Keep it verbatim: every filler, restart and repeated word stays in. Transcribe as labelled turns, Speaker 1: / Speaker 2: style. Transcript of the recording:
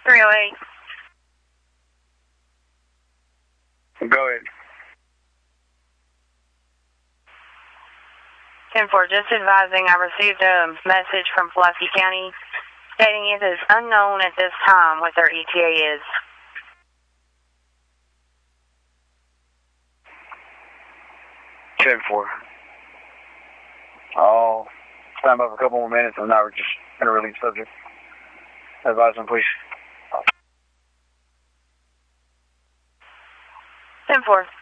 Speaker 1: three oh eight.
Speaker 2: Go ahead.
Speaker 1: ten four, just advising I received a message from Pulaski County stating it is unknown at this time what their E T A is.
Speaker 2: ten four. I'll stand by for a couple more minutes and now we're just going to release subject. Advise them, please.
Speaker 1: ten four.